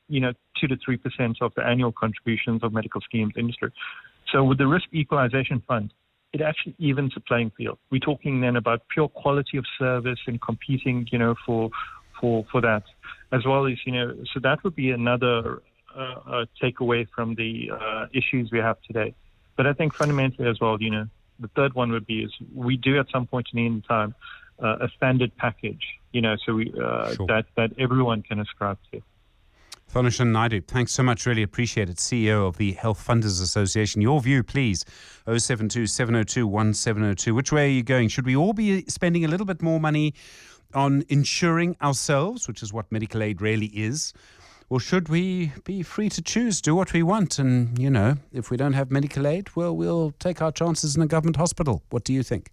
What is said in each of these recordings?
2 to 3% of the annual contributions of medical schemes industry. So with the risk equalization fund, it actually evens the playing field. We're talking then about pure quality of service and competing, for that, as well as, so that would be another takeaway from the issues we have today. But I think fundamentally as well, the third one would be is we do at some point in time a standard package, so we Sure. that everyone can ascribe to. Thanushan Naidu, thanks so much. Really appreciate it. CEO of the Health Funders Association. Your view, please. 072 702 1702. Which way are you going? Should we all be spending a little bit more money on insuring ourselves, which is what medical aid really is? Or should we be free to choose, do what we want? And, if we don't have medical aid, well, we'll take our chances in a government hospital. What do you think?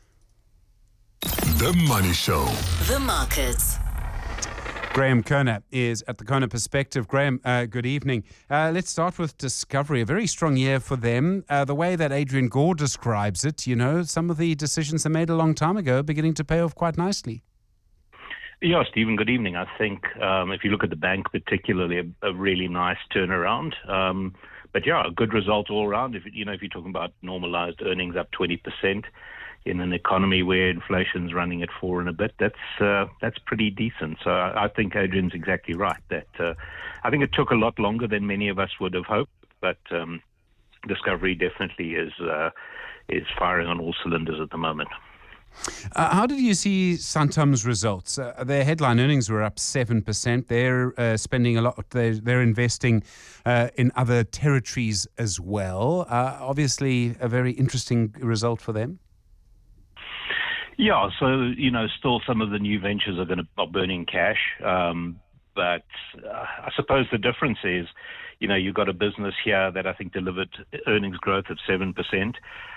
The Money Show. The Markets. Graham Kerner is at the Kerner Perspective. Graham, good evening. Let's start with Discovery. A very strong year for them. The way that Adrian Gore describes it, some of the decisions they made a long time ago are beginning to pay off quite nicely. Yeah, Stephen, good evening. I think if you look at the bank particularly, a really nice turnaround. But yeah, a good result all around. If you're talking about normalized earnings up 20%, in an economy where inflation's running at 4 and a bit, that's pretty decent. So I think Adrian's exactly right. That I think it took a lot longer than many of us would have hoped, but Discovery definitely is firing on all cylinders at the moment. How did you see Santam's results? Their headline earnings were up 7%. They're spending a lot. They're investing in other territories as well. Obviously, a very interesting result for them. Yeah, so, still some of the new ventures are burning cash. But I suppose the difference is, you've got a business here that I think delivered earnings growth of 7%.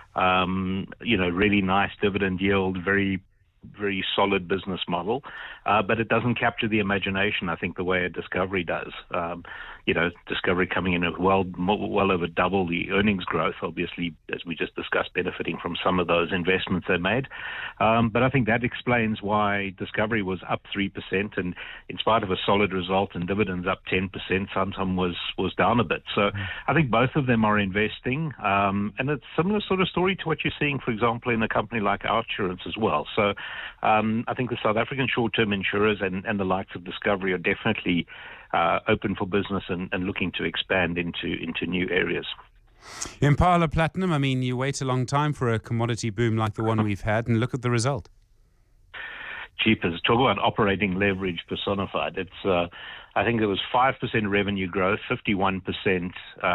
Really nice dividend yield, very, very solid business model. But it doesn't capture the imagination, I think, the way a Discovery does. Discovery coming in at well over double the earnings growth, obviously, as we just discussed, benefiting from some of those investments they made. But I think that explains why Discovery was up 3%, and in spite of a solid result and dividends up 10%, Santam was down a bit. So I think both of them are investing, and it's a similar sort of story to what you're seeing, for example, in a company like OUTsurance as well. So I think the South African short-term insurers and the likes of Discovery are definitely open for business and looking to expand into new areas. Impala Platinum, you wait a long time for a commodity boom like the one we've had, and look at the result. Cheapers. Talk about operating leverage personified. It's, I think it was 5% revenue growth, 51%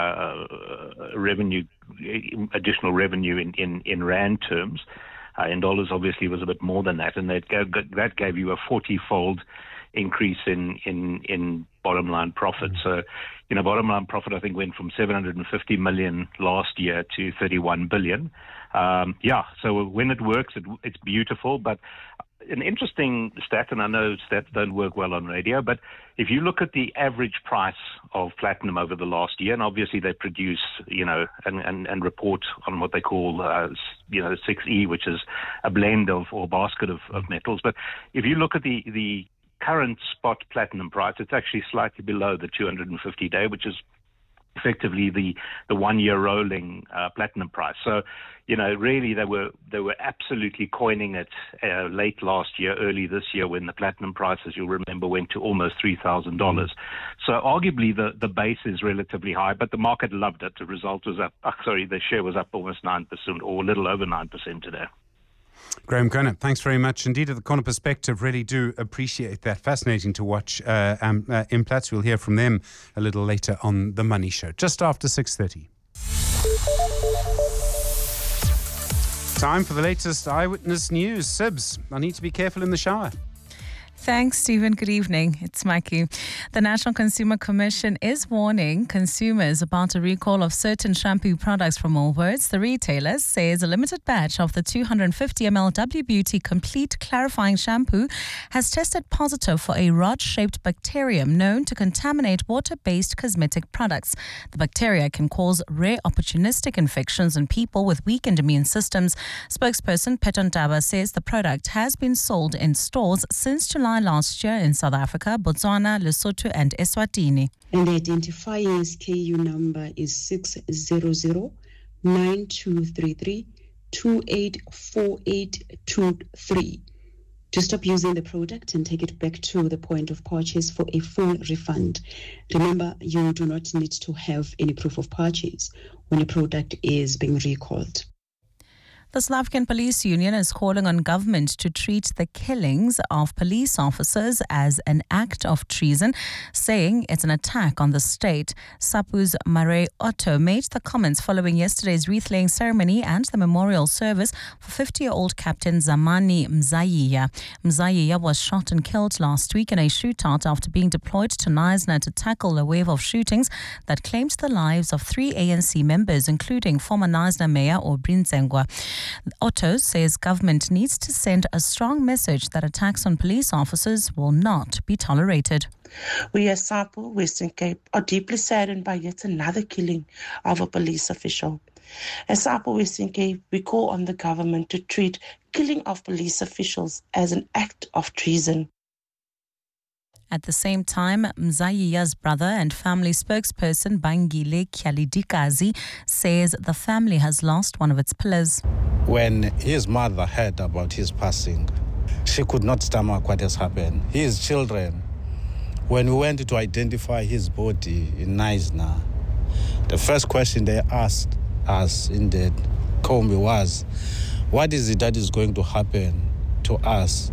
additional revenue in rand terms. In dollars, obviously, was a bit more than that, and that gave you a 40-fold increase in bottom line profit. So, bottom line profit, I think, went from 750 million last year to 31 billion. So when it works, it's beautiful. But an interesting stat, and I know stats don't work well on radio, but if you look at the average price of platinum over the last year, and obviously they produce, and report on what they call, 6E, which is a blend of or basket of metals. But if you look at the current spot platinum price, it's actually slightly below the 250-day, which is effectively the 1 year rolling platinum price. So, really they were absolutely coining it late last year, early this year, when the platinum price, as you'll remember, went to almost $3,000. So arguably the base is relatively high, but the market loved it. The result was up. The share was up almost 9%, or a little over 9% today. Graham Kerner, thanks very much indeed. At the Kerner Perspective, really do appreciate that. Fascinating to watch Implats. We'll hear from them a little later on The Money Show, just after 6:30. Time for the latest eyewitness news. Sibs, I need to be careful in the shower. Thanks, Stephen. Good evening. It's Mikey. The National Consumer Commission is warning consumers about a recall of certain shampoo products from Woolworths. The retailer says a limited batch of the 250 ml W Beauty Complete Clarifying Shampoo has tested positive for a rod-shaped bacterium known to contaminate water-based cosmetic products. The bacteria can cause rare opportunistic infections in people with weakened immune systems. Spokesperson Peton Daba says the product has been sold in stores since July fly last year in South Africa, Botswana, Lesotho and Eswatini. And the identifying SKU number is 600-9233-284823. To stop using the product and take it back to the point of purchase for a full refund. Remember, you do not need to have any proof of purchase when a product is being recalled. The South African Police Union is calling on government to treat the killings of police officers as an act of treason, saying it's an attack on the state. SAPU's Mare Otto made the comments following yesterday's wreath-laying ceremony and the memorial service for 50-year-old Captain Zamani Mzayiya. Mzayiya was shot and killed last week in a shootout after being deployed to Knysna to tackle a wave of shootings that claimed the lives of 3 ANC members, including former Knysna Mayor Aubrey Ntsengwa. Otto says government needs to send a strong message that attacks on police officers will not be tolerated. We as SAPU, Western Cape, are deeply saddened by yet another killing of a police official. As SAPU, Western Cape, we call on the government to treat killing of police officials as an act of treason. At the same time, Mzayiya's brother and family spokesperson Bangile Kyalidikazi says the family has lost one of its pillars. When his mother heard about his passing, she could not stomach what has happened. His children, when we went to identify his body in Knysna, the first question they asked us in the Kombi was, what is it that is going to happen to us?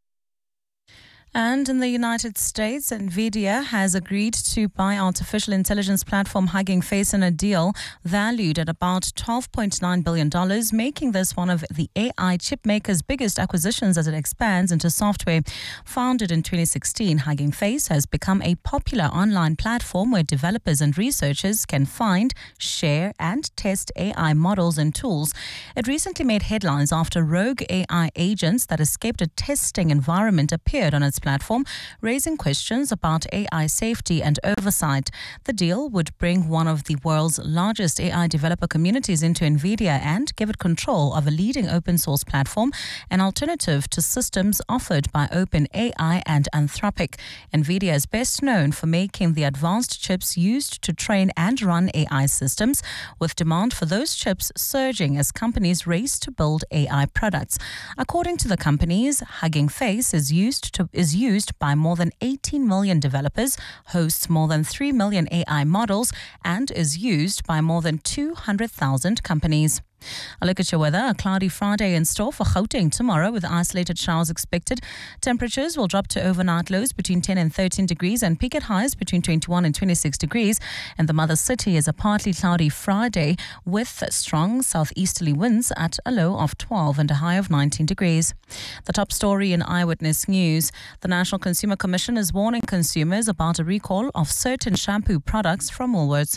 And in the United States, NVIDIA has agreed to buy artificial intelligence platform Hugging Face in a deal valued at about $12.9 billion, making this one of the AI chipmaker's biggest acquisitions as it expands into software. Founded in 2016, Hugging Face has become a popular online platform where developers and researchers can find, share, and test AI models and tools. It recently made headlines after rogue AI agents that escaped a testing environment appeared on its platform, raising questions about AI safety and oversight. The deal would bring one of the world's largest AI developer communities into NVIDIA and give it control of a leading open source platform, an alternative to systems offered by OpenAI and Anthropic. NVIDIA is best known for making the advanced chips used to train and run AI systems, with demand for those chips surging as companies race to build AI products. According to the companies, Hugging Face is used by more than 18 million developers, hosts more than 3 million AI models, and is used by more than 200,000 companies. A look at your weather. A cloudy Friday in store for Gauteng tomorrow with isolated showers expected. Temperatures will drop to overnight lows between 10 and 13 degrees and peak at highs between 21 and 26 degrees. And the mother city is a partly cloudy Friday with strong southeasterly winds at a low of 12 and a high of 19 degrees. The top story in Eyewitness News. The National Consumer Commission is warning consumers about a recall of certain shampoo products from Woolworths.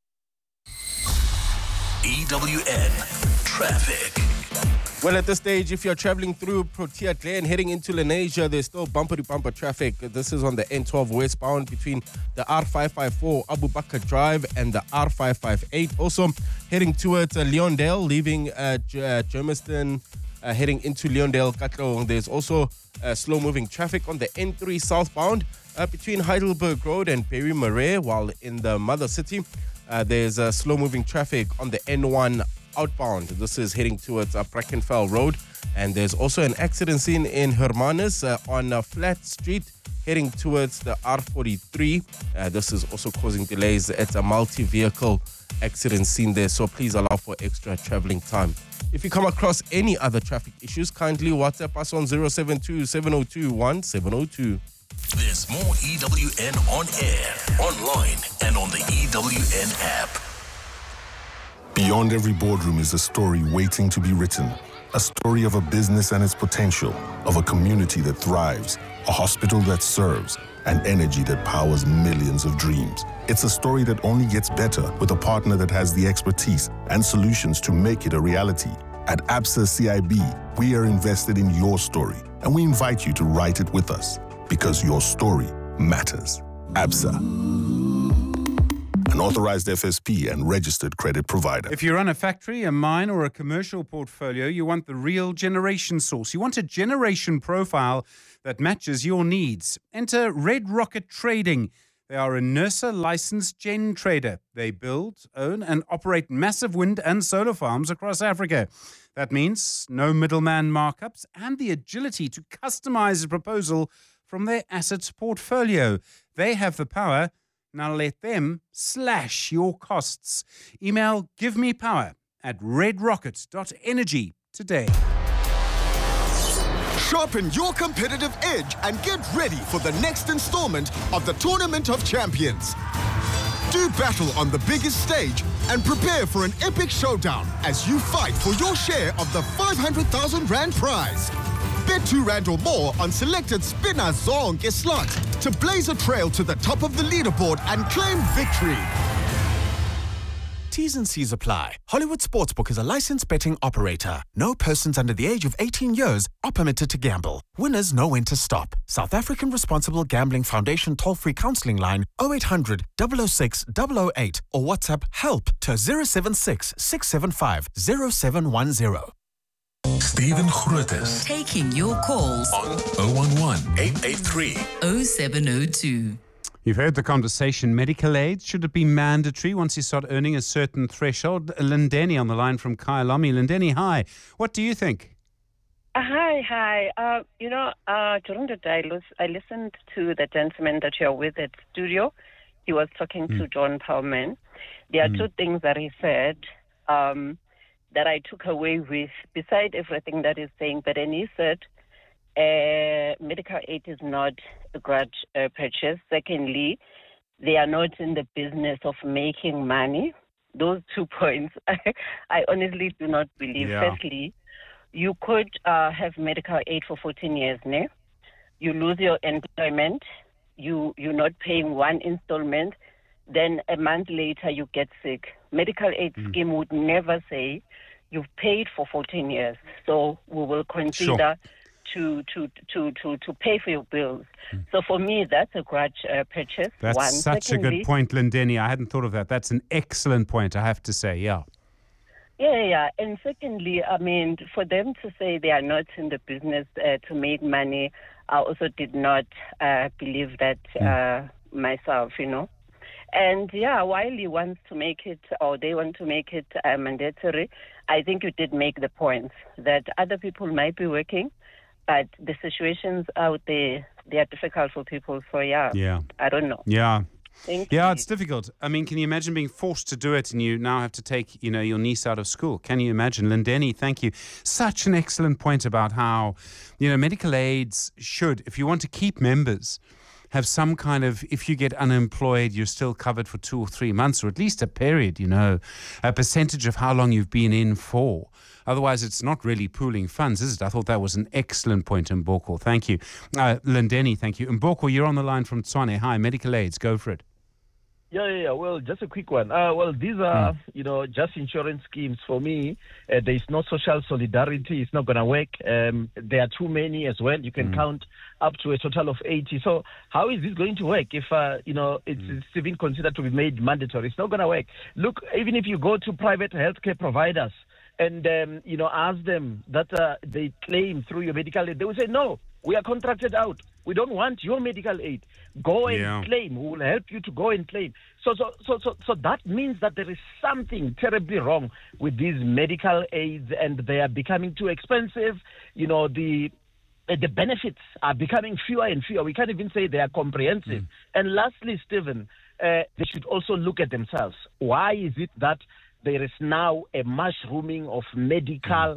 EWN Traffic. Well, at this stage, if you're traveling through Protea Glen heading into Lenasia, there's still bumper-to-bumper traffic. This is on the N12 westbound between the R554 Abu Bakr Drive and the R558. Also heading towards Leondale, leaving Germiston, heading into Leondale, Katlehong. There's also slow-moving traffic on the N3 southbound between Heidelberg Road and Berry Marais, while in the mother city, there's slow-moving traffic on the N1 outbound. This is heading towards Brackenfell Road. And there's also an accident scene in Hermanus on Flat Street, heading towards the R43. This is also causing delays. It's a multi-vehicle accident scene there, so please allow for extra traveling time. If you come across any other traffic issues, kindly WhatsApp us on 072-702-1702. There's more EWN on air, online, and on the EWN app. Beyond every boardroom is a story waiting to be written. A story of a business and its potential, of a community that thrives, a hospital that serves, and energy that powers millions of dreams. It's a story that only gets better with a partner that has the expertise and solutions to make it a reality. At Absa CIB, we are invested in your story, and we invite you to write it with us. Because your story matters. Absa. an authorized FSP and registered credit provider. If you run a factory, a mine, or a commercial portfolio, you want the real generation source. You want a generation profile that matches your needs. Enter Red Rocket Trading. They are a NERSA licensed gen trader. They build, own, and operate massive wind and solar farms across Africa. That means no middleman markups and the agility to customize a proposal from their assets portfolio. They have the power. Now let them slash your costs. Email givemepower@redrocket.energy today. Sharpen your competitive edge and get ready for the next installment of the Tournament of Champions. Do battle on the biggest stage and prepare for an epic showdown as you fight for your share of the 500,000 Rand prize. Bet R2 or more on selected Spinner Zonke slots to blaze a trail to the top of the leaderboard and claim victory. T's and C's apply. Hollywood Sportsbook is a licensed betting operator. No persons under the age of 18 years are permitted to gamble. Winners know when to stop. South African Responsible Gambling Foundation toll-free counselling line 0800 006 008 or WhatsApp HELP to 076 675 0710. Stephen Grootes. Taking your calls on 011-883-0702. You've heard the conversation. Medical aid, should it be mandatory once you start earning a certain threshold? Lindeni on the line from Kyalami. Lindeni, hi. What do you think? Hi. During the day, I listened to the gentleman that you're with at studio. He was talking to John Powman. There are two things that he said that I took away with, beside everything that he's saying. But then he said, medical aid is not a grudge purchase. Secondly, they are not in the business of making money. Those 2 points, I honestly do not believe. Yeah. Firstly, you could have medical aid for 14 years, ne? You lose your employment, you're not paying one installment, then a month later you get sick. Medical aid scheme would never say you've paid for 14 years, so we will consider to pay for your bills. So for me, that's a grudge purchase. That's such a good point, Lindeni. I hadn't thought of that. That's an excellent point, I have to say, yeah. Yeah. And secondly, I mean, for them to say they are not in the business to make money, I also did not believe that myself, And while he wants to make it, or they want to make it mandatory, I think you did make the point that other people might be working, but the situations out there, they are difficult for people. So, I don't know. Yeah. Thank you. It's difficult. I mean, can you imagine being forced to do it and you now have to take, your niece out of school? Can you imagine? Lindeni, thank you. Such an excellent point about how, medical aids should, if you want to keep members, have some kind of, if you get unemployed, you're still covered for 2 or 3 months, or at least a period, a percentage of how long you've been in for. Otherwise, it's not really pooling funds, is it? I thought that was an excellent point, Mboko. Thank you. Lindeni, thank you. Mboko, you're on the line from Tshwane. Hi, medical aids. Go for it. Yeah. Well, just a quick one. These are, just insurance schemes. For me, there is no social solidarity. It's not going to work. There are too many as well. You can count up to a total of 80. So how is this going to work if, it's even considered to be made mandatory? It's not going to work. Look, even if you go to private healthcare providers and, ask them that they claim through your medical aid, they will say, no, we are contracted out. We don't want your medical aid. Go and claim. We will help you to go and claim. So that means that there is something terribly wrong with these medical aids, and they are becoming too expensive. The benefits are becoming fewer and fewer. We can't even say they are comprehensive. And lastly, Stephen, they should also look at themselves. Why is it that there is now a mushrooming of medical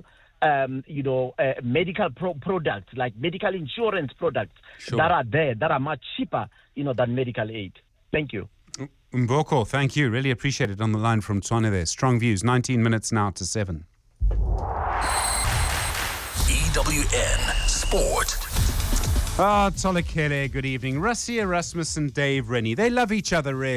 medical products, like medical insurance products that are there, that are much cheaper, than medical aid. Thank you. Mboko, thank you. Really appreciate it on the line from Tshwane there. Strong views. 19 minutes now to 7. EWN Sport. Tolekele, good evening. Rassie Erasmus and Dave Rennie. They love each other, really.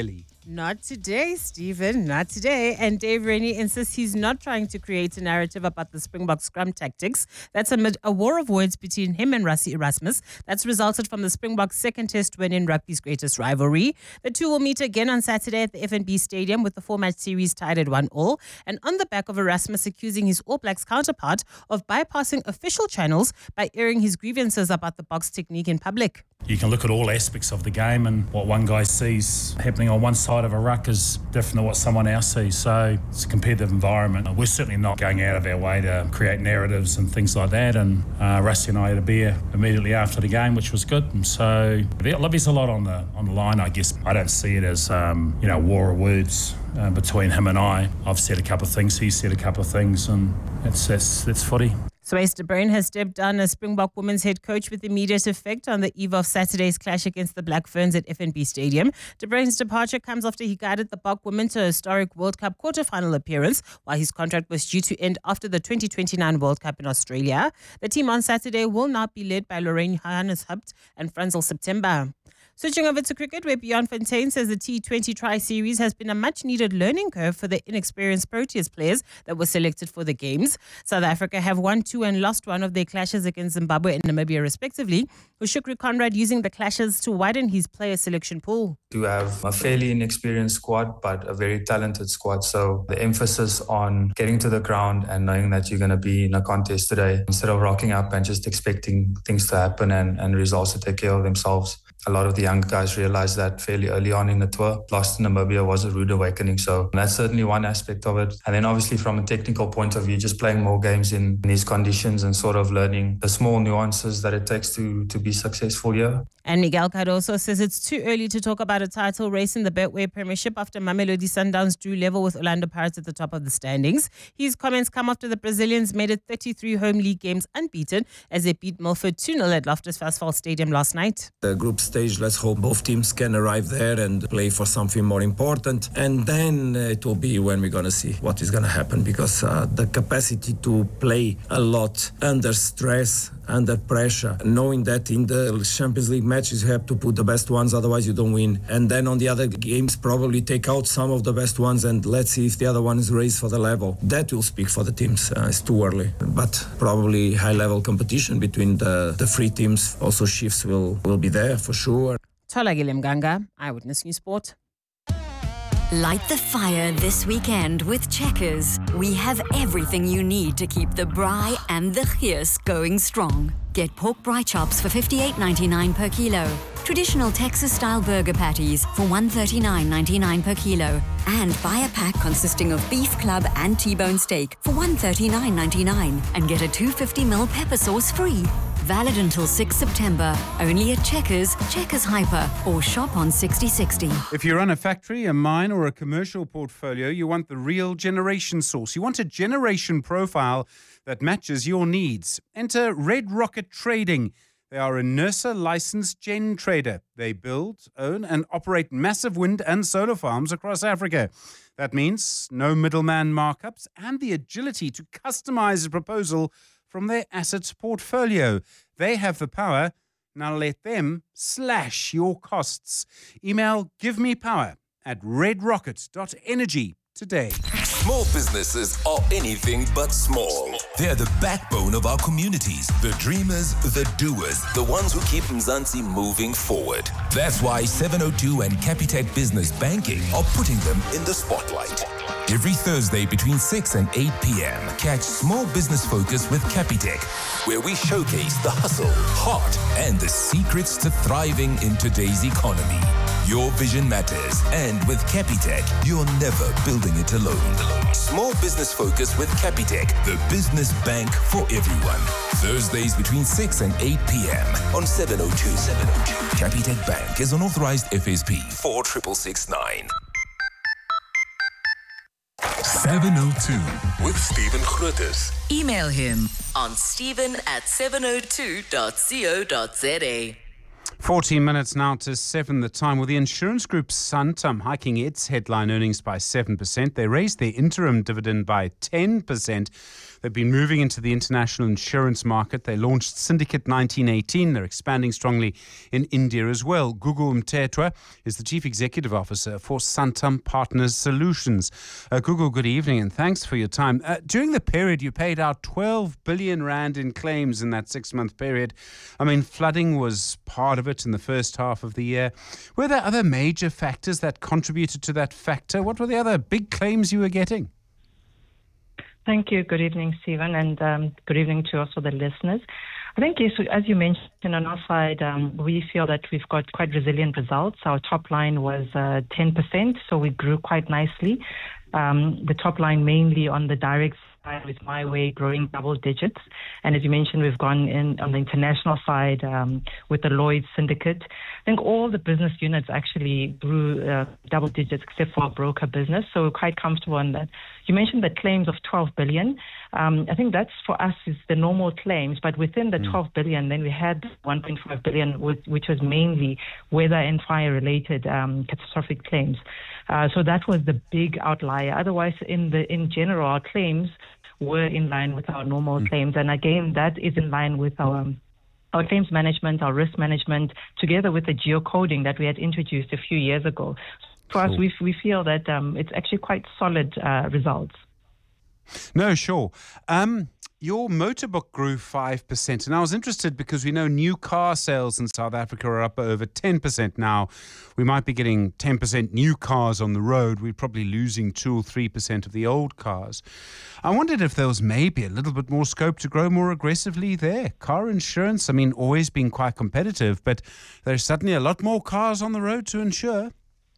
Not today, Stephen, not today. And Dave Rennie insists he's not trying to create a narrative about the Springbok scrum tactics. That's amid a war of words between him and Rassie Erasmus. That's resulted from the Springboks' second test win in rugby's greatest rivalry. The two will meet again on Saturday at the FNB Stadium with the 4-match series tied at 1-1. And on the back of Erasmus accusing his All Blacks counterpart of bypassing official channels by airing his grievances about the box technique in public. You can look at all aspects of the game, and what one guy sees happening on one side of a ruck is different to what someone else sees. So it's a competitive environment. We're certainly not going out of our way to create narratives and things like that. And Rassie and I had a beer immediately after the game, which was good. And so there's a lot on the line, I guess. I don't see it as war of words between him and I. I've said a couple of things, he's said a couple of things, and that's footy. Swys de Bruin has stepped down as Springbok women's head coach with immediate effect on the eve of Saturday's clash against the Black Ferns at FNB Stadium. De Bruin's departure comes after he guided the Bok women to a historic World Cup quarter-final appearance, while his contract was due to end after the 2029 World Cup in Australia. The team on Saturday will now be led by Lorraine Johannes-Hubt and Franzel September. Switching over to cricket, where Bjorn Fontaine says the T20 Tri-Series has been a much-needed learning curve for the inexperienced Proteas players that were selected for the games. South Africa have won 2 and lost 1 of their clashes against Zimbabwe and Namibia, respectively, with Shukri Conrad using the clashes to widen his player selection pool. To have a fairly inexperienced squad, but a very talented squad. So the emphasis on getting to the ground and knowing that you're going to be in a contest today, instead of rocking up and just expecting things to happen and results to take care of themselves. A lot of the young guys realized that fairly early on in the tour. Lost in Namibia was a rude awakening. So that's certainly one aspect of it. And then obviously from a technical point of view, just playing more games in these conditions and sort of learning the small nuances that it takes to be successful here. And Miguel Cardoso says it's too early to talk about a title race in the Betway Premiership after Mamelodi Sundowns drew level with Orlando Pirates at the top of the standings. His comments come after the Brazilians made it 33 home league games unbeaten as they beat Milford 2-0 at Loftus Versfeld Stadium last night. The group stage, let's hope both teams can arrive there and play for something more important. And then it will be when we're going to see what is going to happen, because the capacity to play a lot under stress, under pressure, knowing that in the Champions League matches you have to put the best ones, otherwise you don't win. And then on the other games probably take out some of the best ones and let's see if the other one is raised for the level. That will speak for the teams. It's too early. But probably high-level competition between the three teams. Also shifts will be there for sure. Tola Gilemganga, Eyewitness News Sport. Light the fire this weekend with Checkers. We have everything you need to keep the braai and the geus going strong. Get pork braai chops for $58.99 per kilo. Traditional Texas-style burger patties for $139.99 per kilo. And buy a pack consisting of beef club and T-bone steak for $139.99 and get a 250ml pepper sauce free. Valid until 6 September. Only at Checkers, Checkers Hyper, or shop on 6060. If you run a factory, a mine, or a commercial portfolio, you want the real generation source. You want a generation profile that matches your needs. Enter Red Rocket Trading. They are a NERSA licensed gen trader. They build, own, and operate massive wind and solar farms across Africa. That means no middleman markups and the agility to customize a proposal from their assets portfolio. They have the power. Now let them slash your costs. Email givemepower@redrocket.energy today. Small businesses are anything but small. They're the backbone of our communities, the dreamers, the doers, the ones who keep Mzansi moving forward. That's why 702 and Capitec Business Banking are putting them in the spotlight. Every Thursday between 6 and 8 p.m., catch Small Business Focus with Capitec, where we showcase the hustle, heart, and the secrets to thriving in today's economy. Your vision matters, and with Capitec, you're never building it alone. Small Business Focus with Capitec, the business bank for everyone. Thursdays between 6 and 8 p.m. on 702. Capitec Bank is an authorized FSP 46669. 702 with Stephen Grootes. Email him on stephen@702.co.za. 14 minutes now to 7 the time. Well, the insurance group Santam hiking its headline earnings by 7%. They raised their interim dividend by 10%. They've been moving into the international insurance market. They launched Syndicate 1918. They're expanding strongly in India as well. Gugu Mthethwa is the Chief Executive Officer for Santam Partners Solutions. Gugu, good evening and thanks for your time. During the period, you paid out 12 billion rand in claims in that 6-month period. I mean, flooding was part of it in the first half of the year. Were there other major factors that contributed to that factor? What were the other big claims you were getting? Thank you. Good evening, Stephen, and good evening to also the listeners. I think, yes, as you mentioned, on our side, we feel that we've got quite resilient results. Our top line was 10%, so we grew quite nicely. The top line mainly on the direct side with MyWay growing double digits. And as you mentioned, we've gone in on the international side with the Lloyd's Syndicate. I think all the business units actually grew double digits except for our broker business. So we're quite comfortable on that. You mentioned the claims of 12 billion. I think that's for us is the normal claims, but within the 12 billion, then we had 1.5 billion, which was mainly weather and fire related catastrophic claims. So that was the big outlier. Otherwise, in general, our claims were in line with our normal claims. And again, that is in line with our claims management, our risk management, together with the geocoding that we had introduced a few years ago. For us, we feel that it's actually quite solid results. No, sure. Your motor book grew 5%. And I was interested because we know new car sales in South Africa are up over 10% now. We might be getting 10% new cars on the road. We're probably losing 2 or 3% of the old cars. I wondered if there was maybe a little bit more scope to grow more aggressively there. Car insurance, I mean, always been quite competitive, but there's suddenly a lot more cars on the road to insure.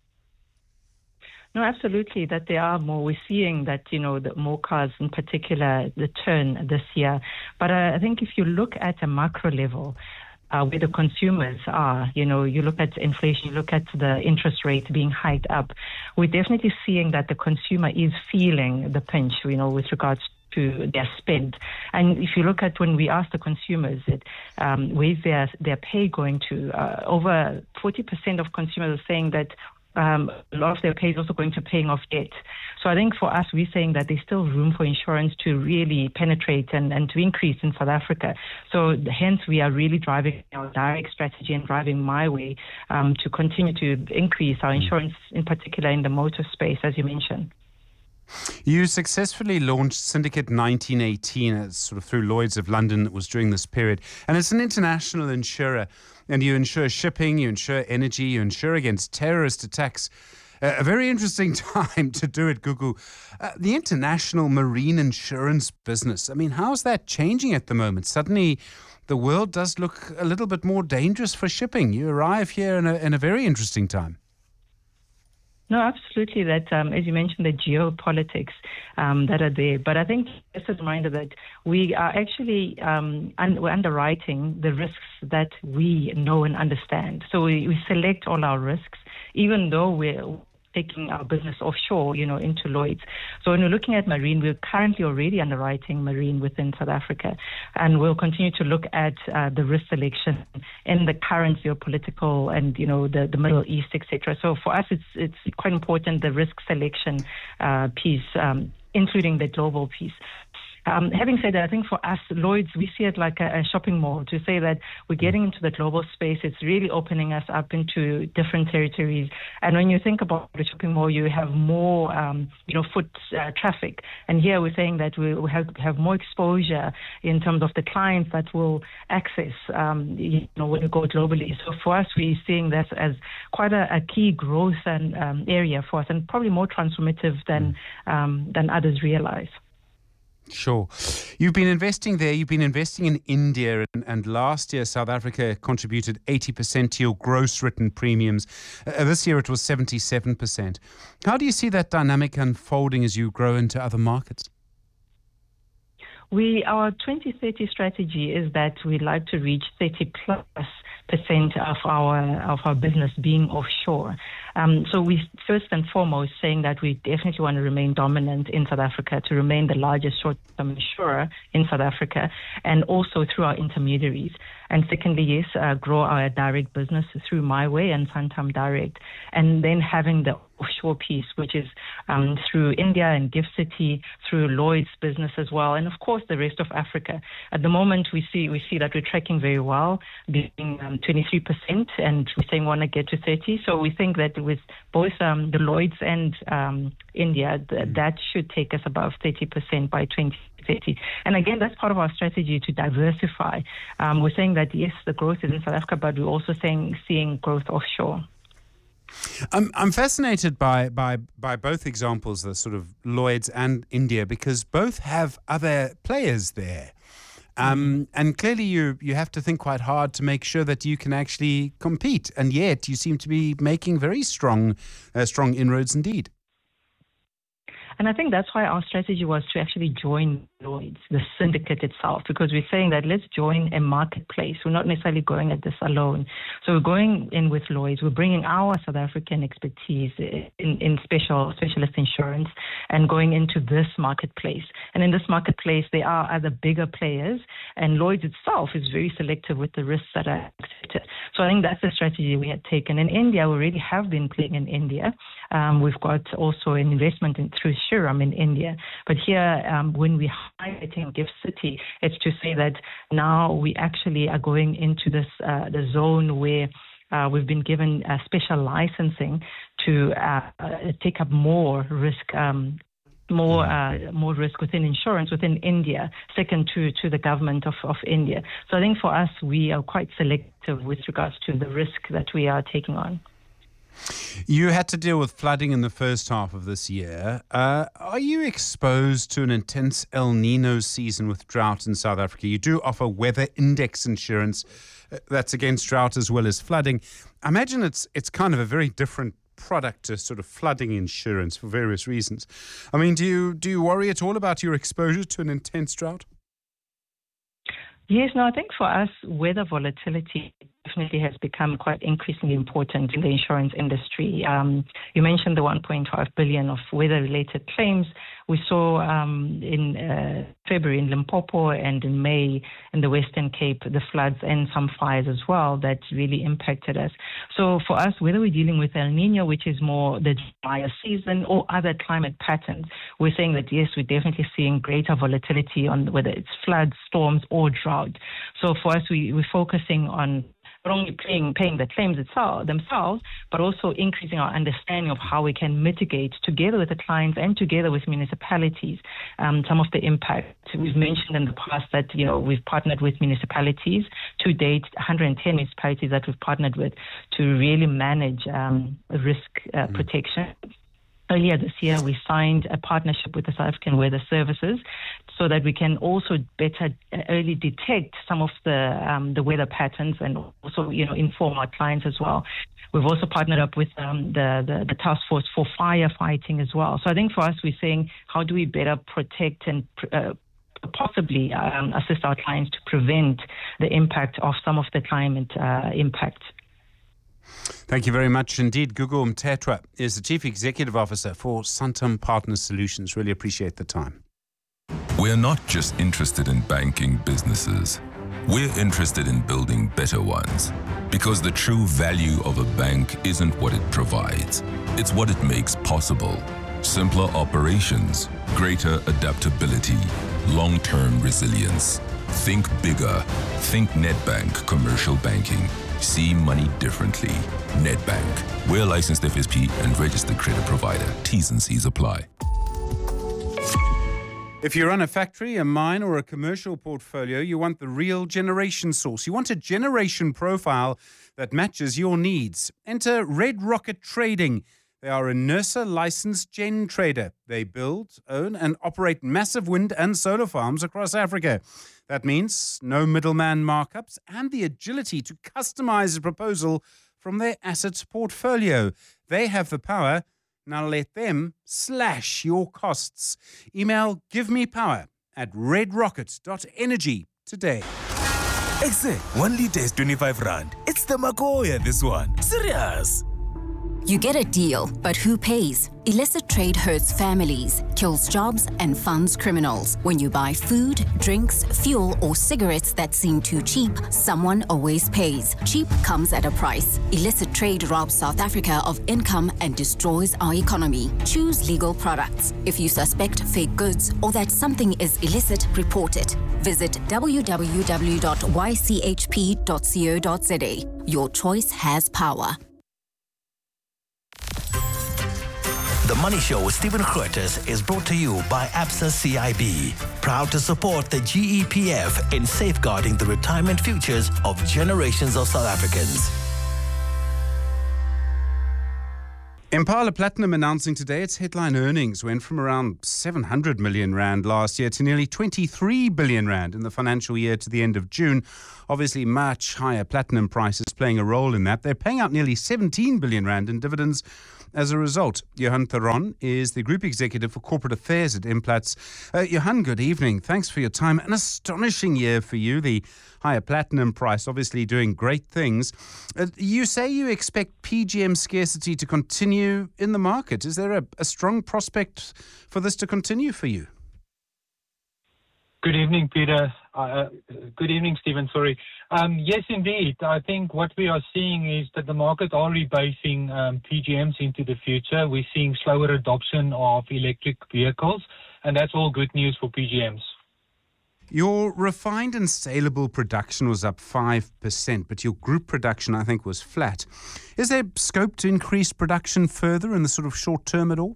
No, absolutely, that there are more. We're seeing that, the more cars in particular, the turn this year. But I think if you look at a macro level, where the consumers are, you look at inflation, you look at the interest rate being hiked up, we're definitely seeing that the consumer is feeling the pinch, with regards to their spend. And if you look at when we ask the consumers where's their pay going to, over 40% of consumers are saying that a lot of their pay is also going to paying off debt. So I think for us, we're saying that there's still room for insurance to really penetrate and to increase in South Africa. So hence we are really driving our direct strategy and driving MyWay to continue to increase our insurance, in particular in the motor space, as you mentioned. You successfully launched Syndicate 1918 sort of through Lloyd's of London. It was during this period. And it's an international insurer. And you insure shipping, you insure energy, you insure against terrorist attacks. A very interesting time to do it, Gugu. The international marine insurance business, I mean, how's that changing at the moment? Suddenly, the world does look a little bit more dangerous for shipping. You arrive here in a very interesting time. No, absolutely. That, as you mentioned, the geopolitics that are there. But I think just a reminder that we are actually we're underwriting the risks that we know and understand. So we select all our risks, even though we're taking our business offshore, into Lloyd's. So when we're looking at marine, we're currently already underwriting marine within South Africa, and we'll continue to look at the risk selection in the current geopolitical and the Middle East, etc. So for us, it's quite important, the risk selection piece, including the global piece. Having said that, I think for us, Lloyd's, we see it like a shopping mall. To say that we're getting into the global space, it's really opening us up into different territories. And when you think about the shopping mall, you have more, foot traffic. And here we're saying that we have more exposure in terms of the clients that will access, when we go globally. So for us, we're seeing that as quite a key growth and area for us, and probably more transformative than others realize. Sure. You've been investing there. You've been investing in India. And last year, South Africa contributed 80% to your gross written premiums. This year, it was 77%. How do you see that dynamic unfolding as you grow into other markets? Our 2030 strategy is that we'd like to reach 30+% of our business being offshore. So we first and foremost saying that we definitely want to remain dominant in South Africa, to remain the largest short-term insurer in South Africa, and also through our intermediaries. And secondly, yes, grow our direct business through MyWay and Santam Direct. And then having the offshore piece, which is through India and Gift City, through Lloyd's business as well, and of course the rest of Africa. At the moment, we see that we're tracking very well, being 23%, and we're saying we want to get to 30%. So we think that with both the Lloyd's and India, that should take us above 30% by 2030. And again, that's part of our strategy to diversify. We're saying that yes, the growth is in South Africa, but we're also seeing growth offshore. I'm fascinated by both examples, the sort of Lloyd's and India, because both have other players there. And clearly you have to think quite hard to make sure that you can actually compete. And yet you seem to be making very strong inroads indeed. And I think that's why our strategy was to actually join Lloyd's, the syndicate itself, because we're saying that let's join a marketplace. We're not necessarily going at this alone. So we're going in with Lloyd's. We're bringing our South African expertise in specialist insurance and going into this marketplace. And in this marketplace, there are other bigger players, and Lloyd's itself is very selective with the risks that are accepted. So I think that's the strategy we had taken. In India, we already have been playing in India. We've got also an investment through Shriram in India. But here, when we're highlighting Gift City, it's to say that now we actually are going into this the zone where we've been given special licensing to take up more risk. More risk within insurance within India, second to the government of India. So I think for us, we are quite selective with regards to the risk that we are taking on. You had to deal with flooding in the first half of this year. Are you exposed to an intense El Nino season with drought in South Africa? You do offer weather index insurance that's against drought as well as flooding. I imagine it's kind of a very different product to sort of flooding insurance for various reasons. I mean, do you worry at all about your exposure to an intense drought? Yes, no, I think for us, weather volatility definitely has become quite increasingly important in the insurance industry. You mentioned the 1.5 billion of weather-related claims. We saw in February in Limpopo and in May in the Western Cape, the floods and some fires as well that really impacted us. So for us, whether we're dealing with El Nino, which is more the drier season, or other climate patterns, we're saying that yes, we're definitely seeing greater volatility on whether it's floods, storms, or drought. So for us, we're focusing on not only paying the claims themselves, but also increasing our understanding of how we can mitigate together with the clients and together with municipalities some of the impact. We've mentioned in the past that we've partnered with municipalities. To date, 110 municipalities that we've partnered with to really manage risk protection. Earlier this year, we signed a partnership with the South African Weather Services so that we can also better early detect some of the weather patterns and also, inform our clients as well. We've also partnered up with the task force for firefighting as well. So I think for us, we're saying, how do we better protect and possibly assist our clients to prevent the impact of some of the climate impact. Thank you very much indeed. Gugu Mthethwa is the Chief Executive Officer for Santam Partner Solutions. Really appreciate the time. We're not just interested in banking businesses. We're interested in building better ones. Because the true value of a bank isn't what it provides. It's what it makes possible. Simpler operations, greater adaptability, long-term resilience. Think bigger. Think Nedbank Commercial Banking. See money differently. Nedbank. We're a licensed FSP and registered credit provider. T's and C's apply. If you run a factory, a mine, or a commercial portfolio, you want the real generation source. You want a generation profile that matches your needs. Enter Red Rocket Trading. They are a NERSA licensed gen trader. They build, own, and operate massive wind and solar farms across Africa. That means no middleman markups and the agility to customize a proposal from their assets portfolio. They have the power. Now let them slash your costs. Email givemepower@redrocket.energy today. Exe, 1 liter is 25 rand. It's the Magoya, this one. Serious. You get a deal, but who pays? Illicit trade hurts families, kills jobs, and funds criminals. When you buy food, drinks, fuel, or cigarettes that seem too cheap, someone always pays. Cheap comes at a price. Illicit trade robs South Africa of income and destroys our economy. Choose legal products. If you suspect fake goods or that something is illicit, report it. Visit www.ychp.co.za. Your choice has power. The Money Show with Stephen Grootes is brought to you by Absa CIB, proud to support the GEPF in safeguarding the retirement futures of generations of South Africans. Impala Platinum announcing today its headline earnings went from around 700 million rand last year to nearly 23 billion rand in the financial year to the end of June. Obviously, much higher platinum prices playing a role in that. They're paying out nearly 17 billion rand in dividends as a result. Johan Theron is the Group Executive for Corporate Affairs at Implats. Johan, good evening. Thanks for your time. An astonishing year for you. The higher platinum price obviously doing great things. You say you expect PGM scarcity to continue in the market. Is there a strong prospect for this to continue for you? Good evening, Peter. Good evening, Stephen. Sorry. Yes, indeed. I think what we are seeing is that the market are rebasing PGMs into the future. We're seeing slower adoption of electric vehicles, and that's all good news for PGMs. Your refined and saleable production was up 5%, but your group production, I think, was flat. Is there scope to increase production further in the sort of short term at all?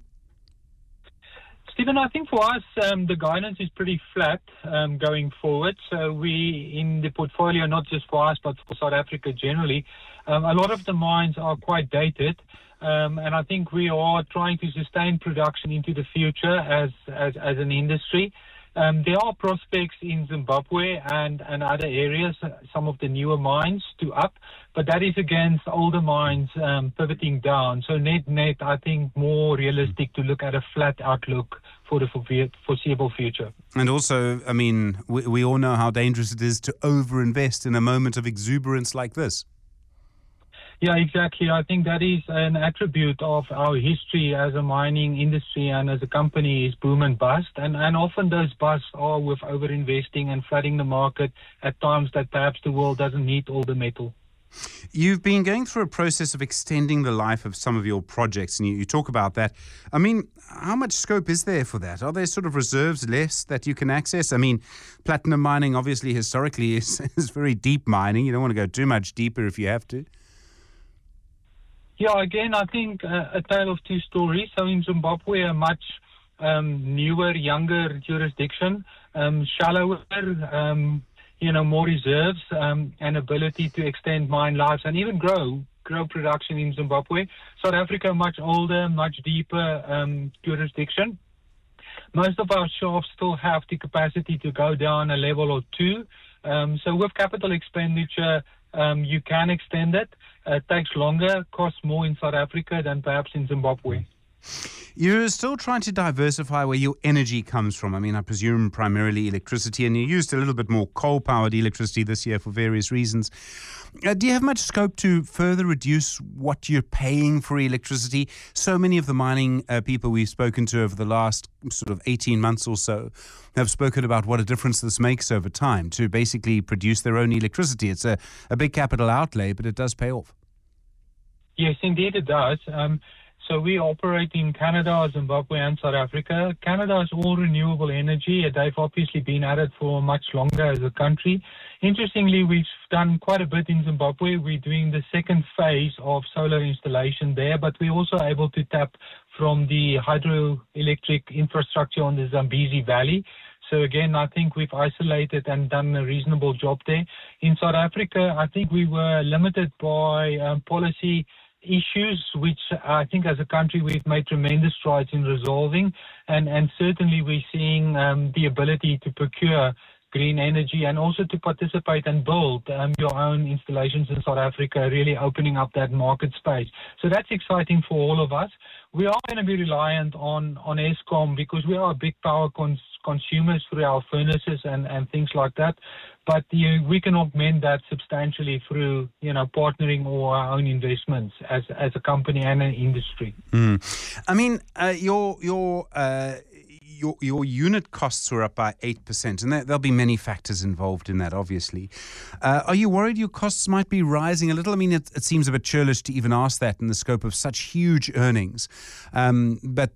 Stephen, I think for us, the guidance is pretty flat going forward. So we, in the portfolio, not just for us, but for South Africa generally, a lot of the mines are quite dated. And I think we are trying to sustain production into the future as an industry. There are prospects in Zimbabwe and other areas, some of the newer mines to up, but that is against older mines pivoting down. So net, I think more realistic to look at a flat outlook for the foreseeable future. And also, I mean, we all know how dangerous it is to overinvest in a moment of exuberance like this. Yeah, exactly. I think that is an attribute of our history as a mining industry and as a company is boom and bust. And often those busts are with overinvesting and flooding the market at times that perhaps the world doesn't need all the metal. You've been going through a process of extending the life of some of your projects, and you talk about that. I mean, how much scope is there for that? Are there sort of reserves less that you can access? I mean, platinum mining obviously historically is very deep mining. You don't want to go too much deeper if you have to. Yeah, again, I think a tale of two stories. So in Zimbabwe, a much newer, younger jurisdiction, shallower, more reserves and ability to extend mine lives and even grow production in Zimbabwe. South Africa, much older, much deeper jurisdiction. Most of our shafts still have the capacity to go down a level or two. So with capital expenditure, you can extend it. It takes longer, costs more in South Africa than perhaps in Zimbabwe. You're still trying to diversify where your energy comes from. I mean, I presume primarily electricity, and you used a little bit more coal-powered electricity this year for various reasons. Do you have much scope to further reduce what you're paying for electricity? So many of the mining people we've spoken to over the last sort of 18 months or so have spoken about what a difference this makes over time to basically produce their own electricity. It's a big capital outlay, but it does pay off. Yes, indeed it does. So we operate in Canada, Zimbabwe, and South Africa. Canada is all renewable energy. They've obviously been at it for much longer as a country. Interestingly, we've done quite a bit in Zimbabwe. We're doing the second phase of solar installation there, but we're also able to tap from the hydroelectric infrastructure on the Zambezi Valley. So again, I think we've isolated and done a reasonable job there. In South Africa, I think we were limited by policy issues, which I think as a country we've made tremendous strides in resolving. And certainly we're seeing the ability to procure green energy and also to participate and build your own installations in South Africa, really opening up that market space. So that's exciting for all of us. We are going to be reliant on Eskom because we are a big power consumers through our furnaces and things like that. But we can augment that substantially through, partnering or our own investments as a company and an industry. I mean, your unit costs were up by 8%, and there'll be many factors involved in that, obviously. Are you worried your costs might be rising a little? I mean, it seems a bit churlish to even ask that in the scope of such huge earnings. But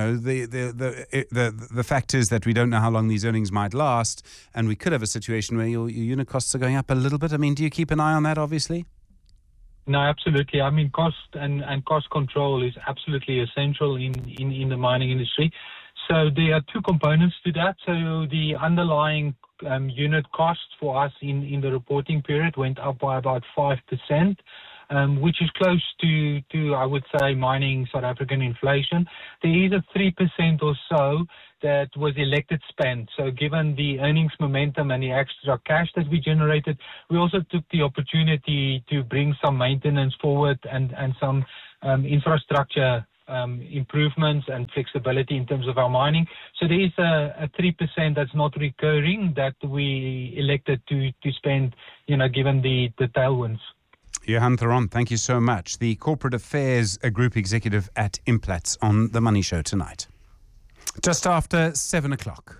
the fact is that we don't know how long these earnings might last, and we could have a situation where your unit costs are going up a little bit. I mean, do you keep an eye on that, obviously? No, absolutely. I mean, cost and cost control is absolutely essential in the mining industry. So there are two components to that. So the underlying unit cost for us in the reporting period went up by about 5%, which is close to I would say mining South African inflation. There is a 3% or so that was elected spend. So given the earnings momentum and the extra cash that we generated, we also took the opportunity to bring some maintenance forward and some infrastructure improvements and flexibility in terms of our mining. So there is a 3% that's not recurring that we elected to spend, given the tailwinds. Johan Theron, thank you so much. The Corporate Affairs Group Executive at Implats on The Money Show tonight. Just after 7 o'clock.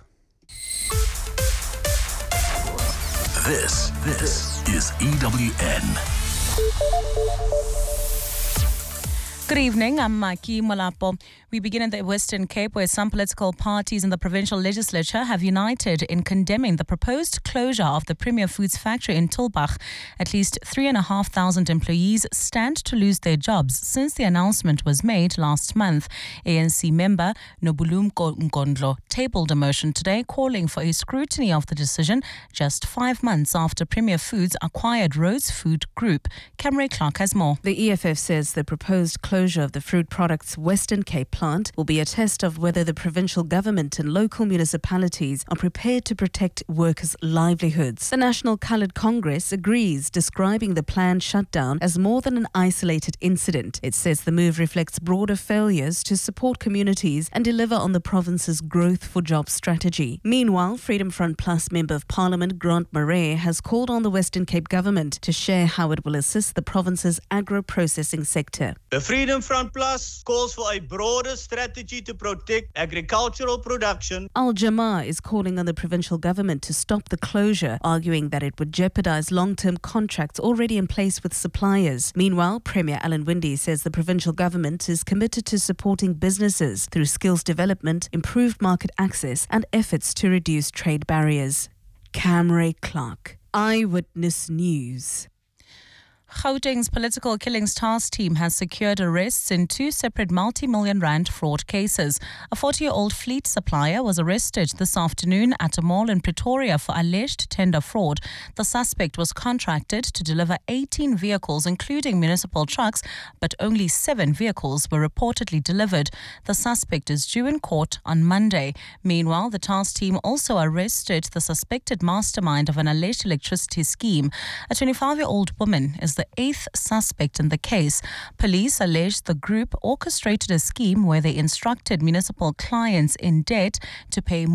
This is EWN. Good evening, I'm Maki Molapo. We begin in the Western Cape, where some political parties in the provincial legislature have united in condemning the proposed closure of the Premier Foods factory in Tulbagh. At least 3,500 employees stand to lose their jobs since the announcement was made last month. ANC member Nobulumko Nkondlo tabled a motion today calling for a scrutiny of the decision just 5 months after Premier Foods acquired Rhodes Food Group. Camry Clark has more. The EFF says the proposed closure of the Fruit Products Western Cape plant will be a test of whether the provincial government and local municipalities are prepared to protect workers' livelihoods. The National Coloured Congress agrees, describing the planned shutdown as more than an isolated incident. It says the move reflects broader failures to support communities and deliver on the province's growth for jobs strategy. Meanwhile, Freedom Front Plus Member of Parliament Grant Murray has called on the Western Cape government to share how it will assist the province's agro-processing sector. The Freedom Front Plus calls for a broader strategy to protect agricultural production. Al Jamaa is calling on the provincial government to stop the closure, arguing that it would jeopardise long-term contracts already in place with suppliers. Meanwhile, Premier Alan Winde says the provincial government is committed to supporting businesses through skills development, improved market access and efforts to reduce trade barriers. Camry Clark, Eyewitness News. Gauteng's Political Killings Task Team has secured arrests in 2 separate multi-million rand fraud cases. A 40-year-old fleet supplier was arrested this afternoon at a mall in Pretoria for alleged tender fraud. The suspect was contracted to deliver 18 vehicles, including municipal trucks, but only 7 vehicles were reportedly delivered. The suspect is due in court on Monday. Meanwhile, the task team also arrested the suspected mastermind of an alleged electricity scheme. A 25-year-old woman is the 8th suspect in the case. Police allege the group orchestrated a scheme where they instructed municipal clients in debt to pay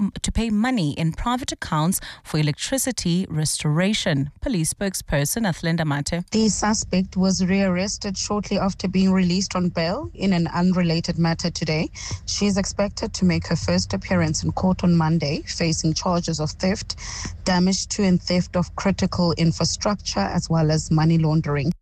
money in private accounts for electricity restoration. Police spokesperson Athlinda Mate. The suspect was rearrested shortly after being released on bail in an unrelated matter today. She is expected to make her first appearance in court on Monday, facing charges of theft, damage to and theft of critical infrastructure, as well as money laundering.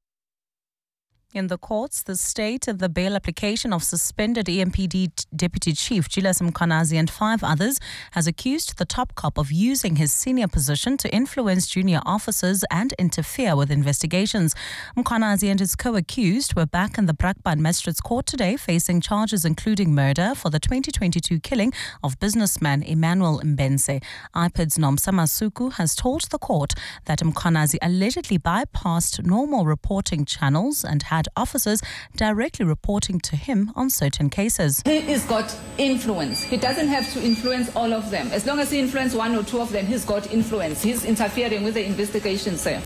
In the courts, the state of the bail application of suspended EMPD Deputy Chief Julius Mkhwanazi and 5 others has accused the top cop of using his senior position to influence junior officers and interfere with investigations. Mkhwanazi and his co-accused were back in the Brakpan Magistrates Court today, facing charges including murder for the 2022 killing of businessman Emmanuel Mbense. IPID's Nomsa Masuku has told the court that Mkhwanazi allegedly bypassed normal reporting channels and had officers directly reporting to him on certain cases. He has got influence. He doesn't have to influence all of them. As long as he influences 1 or 2 of them, he's got influence. He's interfering with the investigation, sir.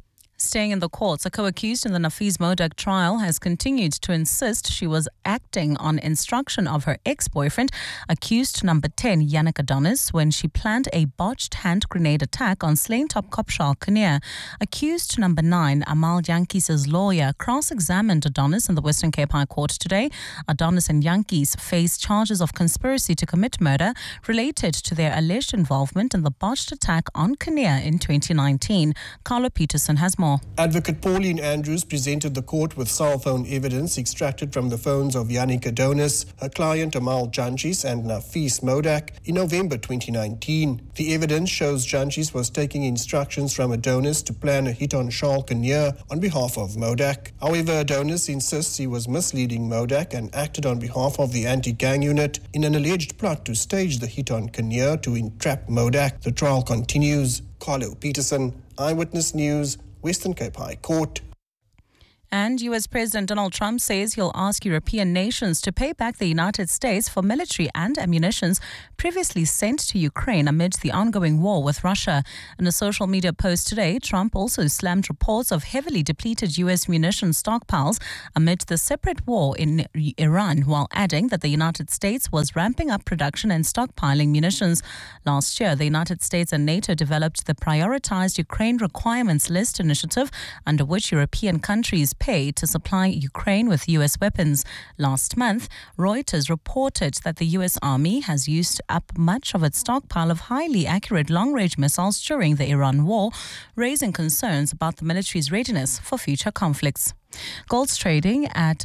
Staying in the courts, a co-accused in the Nafees Modak trial has continued to insist she was acting on instruction of her ex-boyfriend, accused number 10, Yannick Adonis, when she planned a botched hand grenade attack on slain top cop Charles Kinnear. Accused number 9, Amal Jantjies' lawyer, cross-examined Adonis in the Western Cape High Court today. Adonis and Jantjies face charges of conspiracy to commit murder related to their alleged involvement in the botched attack on Kinnear in 2019. Carlo Peterson has more. Advocate Pauline Andrews presented the court with cell phone evidence extracted from the phones of Yannick Adonis, her client Amal Jantjies and Nafees Modak in November 2019. The evidence shows Jantjies was taking instructions from Adonis to plan a hit on Charles Kinnear on behalf of Modak. However, Adonis insists he was misleading Modak and acted on behalf of the anti-gang unit in an alleged plot to stage the hit on Kinnear to entrap Modak. The trial continues. Carlo Peterson, Eyewitness News, Western Cape High Court. And US President Donald Trump says he'll ask European nations to pay back the United States for military and ammunition previously sent to Ukraine amid the ongoing war with Russia. In a social media post today, Trump also slammed reports of heavily depleted US munition stockpiles amid the separate war in Iran, while adding that the United States was ramping up production and stockpiling munitions. Last year, the United States and NATO developed the Prioritized Ukraine Requirements List initiative, under which European countries pay to supply Ukraine with US weapons. Last month, Reuters reported that the US Army has used up much of its stockpile of highly accurate long-range missiles during the Iran war, raising concerns about the military's readiness for future conflicts. Gold's trading at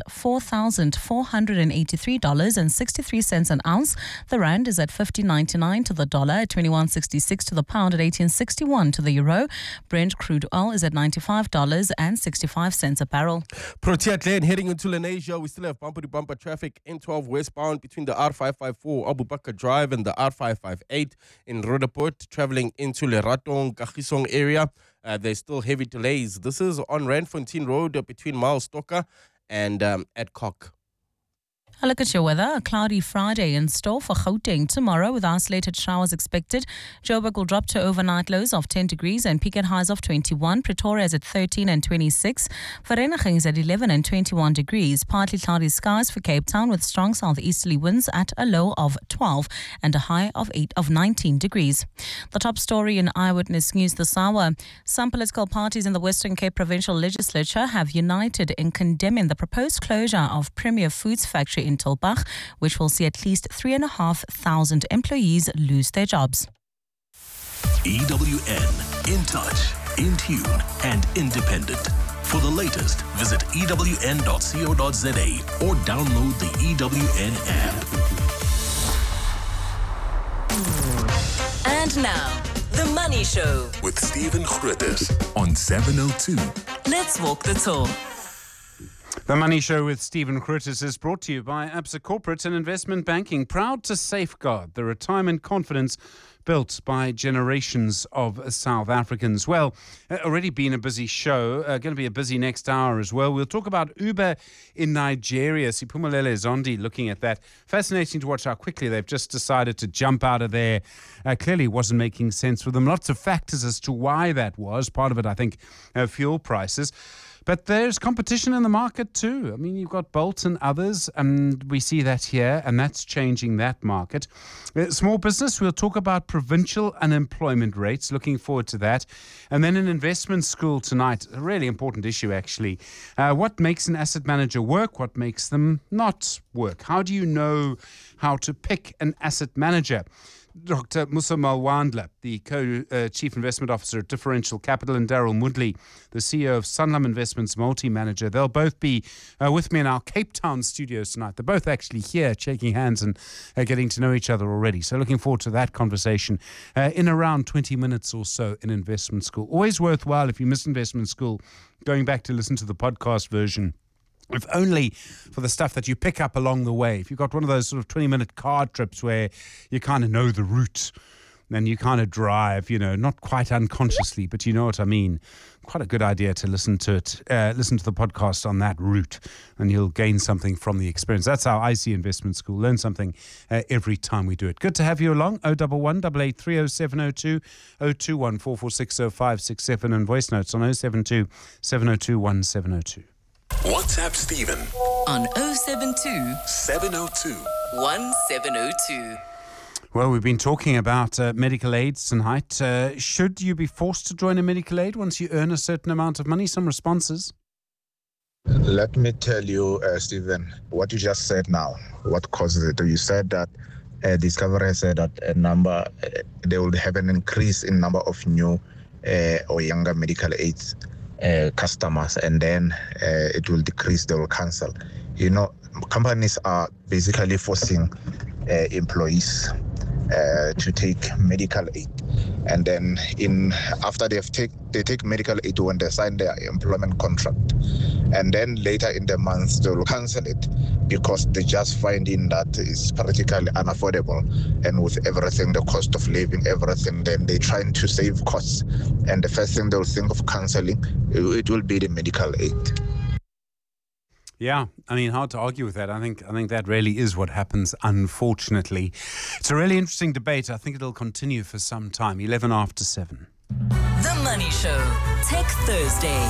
$4,483.63 an ounce. The rand is at 50.99 to the dollar, at 21.66 to the pound, at 18.61 to the euro. Brent crude oil is at $95.65 a barrel. Protea Glen heading into Lenasia. We still have bumper-to-bumper traffic N12 westbound between the R554 Abu Bakr Drive and the R558 in Roodepoort, traveling into Leratong, Kagisong area. There's still heavy delays. This is on Randfontein Road between Miles Stocker and Adcock. A look at your weather. A cloudy Friday in store for Gauteng tomorrow with isolated showers expected. Joburg will drop to overnight lows of 10 degrees and peak at highs of 21. Pretoria is at 13 and 26. Vereeniging is at 11 and 21 degrees. Partly cloudy skies for Cape Town with strong southeasterly winds at a low of 12 and a high of 19 degrees. The top story in Eyewitness News this hour. Some political parties in the Western Cape Provincial Legislature have united in condemning the proposed closure of Premier Foods Factory in Tulbagh, which will see at least 3,500 employees lose their jobs. EWN, in touch, in tune and independent. For the latest, visit ewn.co.za or download the EWN app. And now, The Money Show with Stephen Grootes on 702. Let's walk the talk. The Money Show with Stephen Grootes is brought to you by Absa Corporate and Investment Banking, proud to safeguard the retirement confidence built by generations of South Africans. Well, already been a busy show, going to be a busy next hour as well. We'll talk about Uber in Nigeria. Siphumelele Zondi looking at that. Fascinating to watch how quickly they've just decided to jump out of there. Clearly wasn't making sense for them. Lots of factors as to why that was. Part of it, I think, fuel prices. But there's competition in the market too. I mean, you've got Bolt and others, and we see that here, and that's changing that market. Small business, we'll talk about provincial unemployment rates. Looking forward to that. And then an investment school tonight, a really important issue actually. What makes an asset manager work? What makes them not work? How do you know how to pick an asset manager? Dr. Musa Malwandla, the Co-Chief Investment Officer at Differential Capital, and Daryl Mudley, the CEO of Sanlam Investments Multi-Manager. They'll both be with me in our Cape Town studios tonight. They're both actually here shaking hands and getting to know each other already. So looking forward to that conversation in around 20 minutes or so in Investment School. Always worthwhile, if you missed Investment School, going back to listen to the podcast version. If only for the stuff that you pick up along the way. If you've got one of those sort of 20-minute car trips where you kind of know the route, then you kind of drive, not quite unconsciously, but you know what I mean. Quite a good idea to listen to it, listen to the podcast on that route, and you'll gain something from the experience. That's how I see Investment School. Learn something every time we do it. Good to have you along. 011 88 702 021 446 0567 and voice notes on 072 702 1702. WhatsApp Stephen on 072 702 1702. Well, we've been talking about medical aid tonight. Should you be forced to join a medical aid once you earn a certain amount of money? Some responses. Let me tell you, Stephen, what you just said now, what causes it. You said that Discovery said that they will have an increase in number of new or younger medical aid customers, and then it will decrease, they will cancel. Companies are basically forcing employees to take medical aid, and then after they take medical aid when they sign their employment contract, and then later in the month they will cancel it because they just finding that it's practically unaffordable, and with everything, the cost of living, everything, then they're trying to save costs, and the first thing they'll think of canceling, it will be the medical aid. Yeah, I mean, hard to argue with that. I think that really is what happens, unfortunately. It's a really interesting debate. I think it'll continue for some time. 11 after 7. The Money Show. Tech Thursday.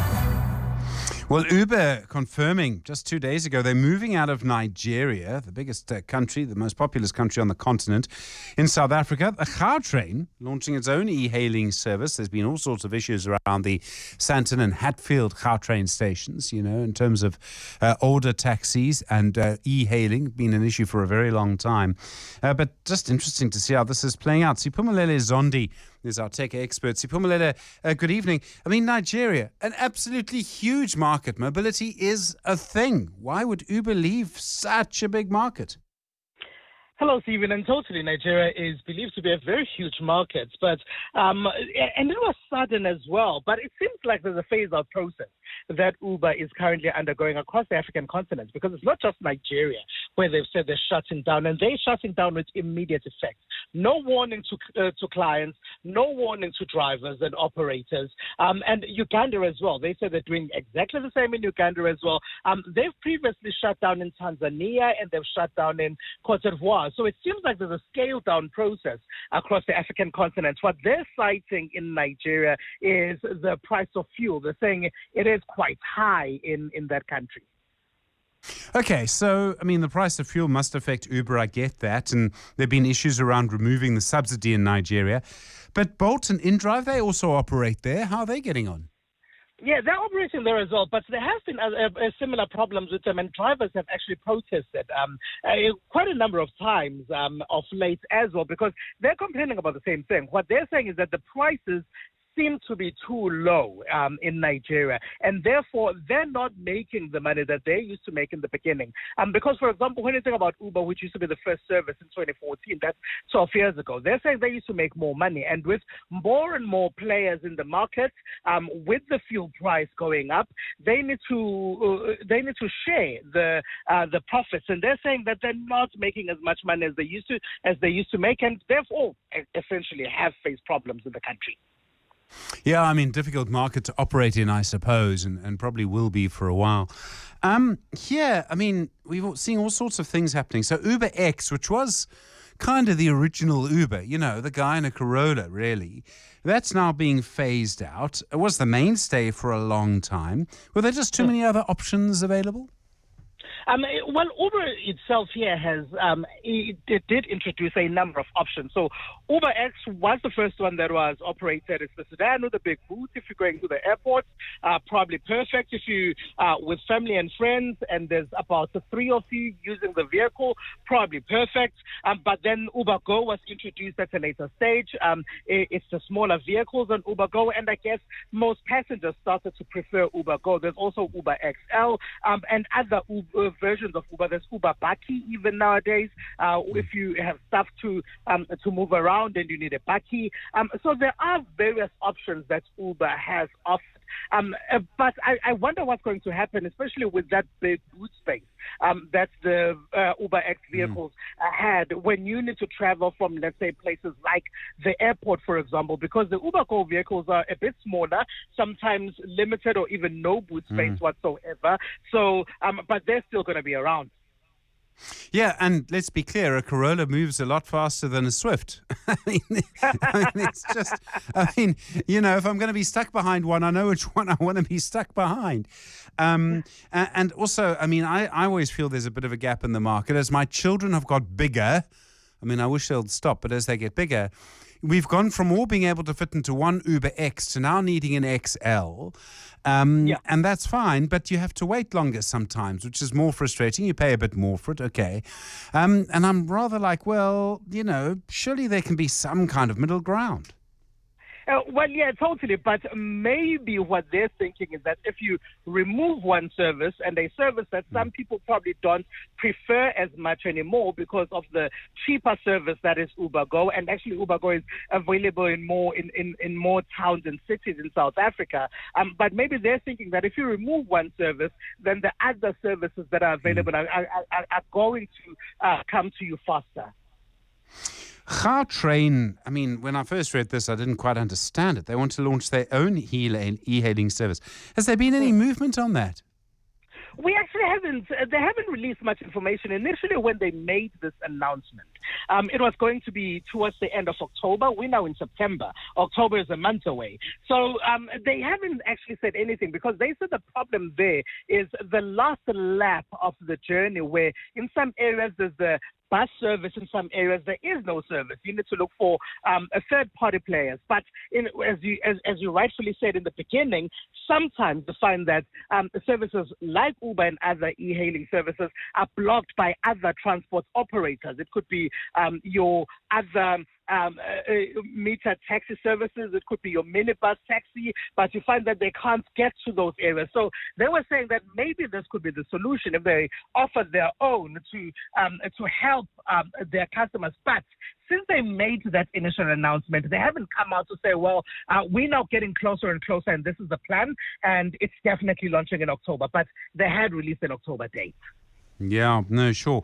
Well, Uber confirming just 2 days ago they're moving out of Nigeria, the biggest country, the most populous country on the continent. In South Africa, Gautrain launching its own e-hailing service. There's been all sorts of issues around the Sandton and Hatfield Gautrain stations, in terms of older taxis and e-hailing, been an issue for a very long time. But just interesting to see how this is playing out. Siphumelele Zondi is our tech expert. Siphumelele, good evening. I mean, Nigeria, an absolutely huge market. Mobility is a thing. Why would Uber leave such a big market? Hello, Stephen. And totally, Nigeria is believed to be a very huge market, but and it was sudden as well. But it seems like there's a phase-out process that Uber is currently undergoing across the African continent, because it's not just Nigeria where they've said they're shutting down, and they're shutting down with immediate effect. No warning to clients, no warning to drivers and operators. And Uganda as well. They said they're doing exactly the same in Uganda as well. They've previously shut down in Tanzania, and they've shut down in Cote d'Ivoire. So it seems like there's a scale-down process across the African continent. What they're citing in Nigeria is the price of fuel. They're saying it is quite high in that country. Okay, so, I mean, the price of fuel must affect Uber, I get that, and there have been issues around removing the subsidy in Nigeria. But Bolt and InDrive, they also operate there. How are they getting on? Yeah, they're operating there as well, but there have been similar problems with them, and drivers have actually protested quite a number of times of late as well, because they're complaining about the same thing. What they're saying is that the prices seem to be too low in Nigeria, and therefore they're not making the money that they used to make in the beginning. Because, for example, when you think about Uber, which used to be the first service in 2014, that's 12 years ago, they're saying they used to make more money, and with more and more players in the market, with the fuel price going up, they need to share the profits, and they're saying that they're not making as much money as they used to make, and therefore essentially have faced problems in the country. Yeah, I mean, difficult market to operate in, I suppose, and probably will be for a while. Yeah, I mean, we've seen all sorts of things happening. So UberX, which was kind of the original Uber, the guy in a Corolla, really, that's now being phased out. It was the mainstay for a long time. Were there just too many other options available? Well, Uber itself here has it did introduce a number of options. So UberX was the first one that was operated. It's the sedan with a big boot. If you're going to the airport, probably perfect. If you with family and friends, and there's about the 3 of you using the vehicle, probably perfect. But then Uber Go was introduced at a later stage. It's the smaller vehicles on Uber Go, and I guess most passengers started to prefer Uber Go. There's also Uber XL and other versions of Uber. There's Uber Bakkie even nowadays. If you have stuff to move around and you need a Bakkie. So there are various options that Uber has offered. But I wonder what's going to happen, especially with that big boot space that the UberX vehicles had when you need to travel from, let's say, places like the airport, for example, because the UberGo vehicles are a bit smaller, sometimes limited or even no boot space whatsoever. So, but they're still going to be around. Yeah, and let's be clear, a Corolla moves a lot faster than a Swift. It's just, if I'm going to be stuck behind one, I know which one I want to be stuck behind. And also, I always feel there's a bit of a gap in the market. As my children have got bigger, I wish they'll stop, but as they get bigger, we've gone from all being able to fit into one UberX to now needing an XL. And that's fine, but you have to wait longer sometimes, which is more frustrating. You pay a bit more for it, okay. And I'm rather like, well, surely there can be some kind of middle ground. Well, yeah, totally. But maybe what they're thinking is that if you remove one service, and a service that some people probably don't prefer as much anymore because of the cheaper service that is UberGo, and actually UberGo is available in more towns and cities in South Africa. But maybe they're thinking that if you remove one service, then the other services that are available are going to come to you faster. Gautrain, when I first read this, I didn't quite understand it. They want to launch their own e-hailing service. Has there been any movement on that? We actually haven't. They haven't released much information. Initially, when they made this announcement, it was going to be towards the end of October. We're now in September. October is a month away. So they haven't actually said anything because they said the problem there is the last lap of the journey where in some areas there's the bus service, in some areas there is no service. You need to look for third-party players. But as you rightfully said in the beginning, sometimes you find that services like Uber and other e-hailing services are blocked by other transport operators. It could be your other meter taxi services, it could be your minibus taxi, but you find that they can't get to those areas. So they were saying that maybe this could be the solution if they offer their own to help their customers. But since they made that initial announcement, they haven't come out to say, well, we're now getting closer and closer, and this is the plan, and it's definitely launching in October. But they had released an October date. Yeah, no, sure.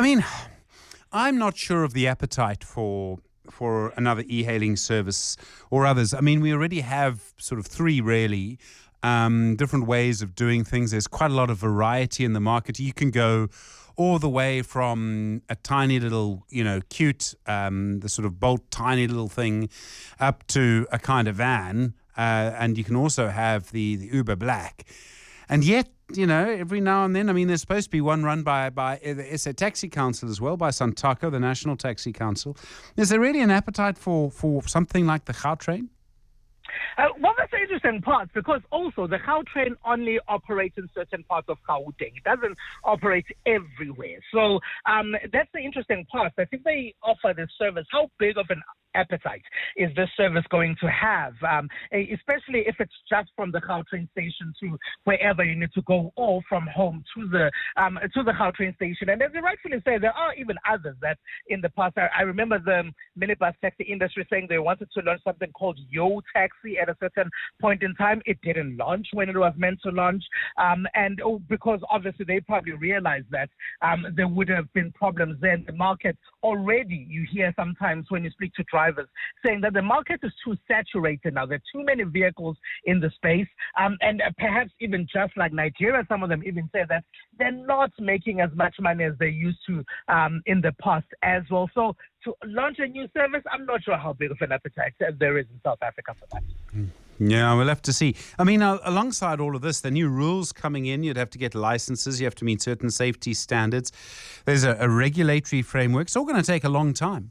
I'm not sure of the appetite for another e-hailing service or others. We already have sort of three really different ways of doing things. There's quite a lot of variety in the market. You can go all the way from a tiny little, cute, the sort of Bolt tiny little thing up to a kind of van. And you can also have the Uber Black. And yet, every now and then, there's supposed to be one run by the SA Taxi Council as well, by Santaco, the National Taxi Council. Is there really an appetite for something like the Gautrain? Well, that's the interesting part, because also the Gautrain only operates in certain parts of Gauteng. It doesn't operate everywhere. So that's the interesting part. I think they offer this service. How big of an appetite is this service going to have, especially if it's just from the Gautrain station to wherever you need to go, or from home to the Gautrain station? And as you rightfully say, there are even others that in the past, I remember the minibus taxi industry saying they wanted to launch something called Yo Taxi at a certain point in time. It didn't launch when it was meant to launch, because obviously they probably realized that there would have been problems there in the market already. You hear sometimes when you speak to drivers saying that the market is too saturated now. There are too many vehicles in the space, and perhaps even just like Nigeria, some of them even say that they're not making as much money as they used to in the past as well. So to launch a new service, I'm not sure how big of an appetite there is in South Africa for that. Yeah, we'll have to see. Alongside all of this, the new rules coming in, you'd have to get licenses, you have to meet certain safety standards. There's a regulatory framework. It's all going to take a long time.